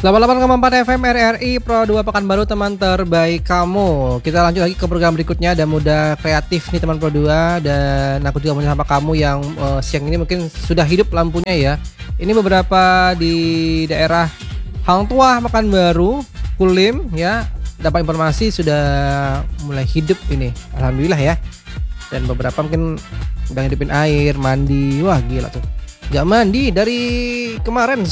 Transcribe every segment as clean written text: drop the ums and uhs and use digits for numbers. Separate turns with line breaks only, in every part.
88,4 FM RRI Pro 2 Pekanbaru, teman terbaik kamu. Kita lanjut lagi ke program berikutnya, ada Muda Kreatif nih teman Pro 2. Dan aku juga mau sapa kamu yang siang ini mungkin sudah hidup lampunya ya. Ini beberapa di daerah Hang Tuah, Pekanbaru, Kulim ya. Dapat informasi sudah mulai hidup ini, alhamdulillah ya. Dan beberapa mungkin udah hidupin air, mandi. Wah gila tuh, gak mandi dari kemarin.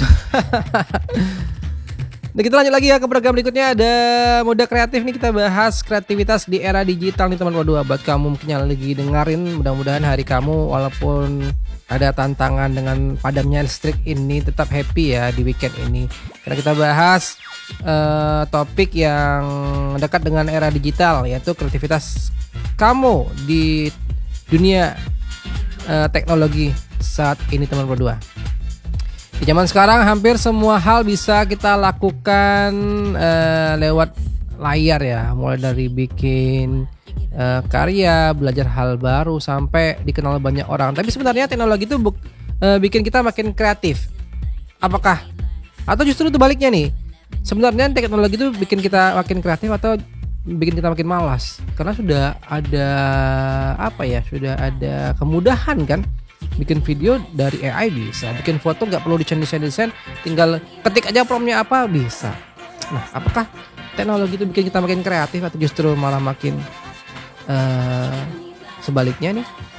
Nah, kita lanjut lagi ya ke program berikutnya, ada Muda Kreatif nih, kita bahas kreativitas di era digital nih teman Pro 2. Buat kamu mungkin yang lagi dengerin, mudah-mudahan hari kamu walaupun ada tantangan dengan padamnya listrik ini tetap happy ya di weekend ini. Karena kita bahas topik yang dekat dengan era digital, yaitu kreativitas kamu di dunia teknologi saat ini teman Pro 2. Di zaman sekarang hampir semua hal bisa kita lakukan lewat layar ya. Mulai dari bikin karya, belajar hal baru, sampai dikenal banyak orang. Tapi sebenarnya teknologi itu bikin kita makin kreatif. Apakah? Atau justru itu baliknya nih? Sebenarnya teknologi itu bikin kita makin kreatif atau bikin kita makin malas? Karena sudah ada sudah ada kemudahan kan. Bikin video dari AI bisa, bikin foto nggak perlu desain, tinggal ketik aja promptnya apa bisa. Nah, apakah teknologi itu bikin kita makin kreatif atau justru malah makin sebaliknya nih?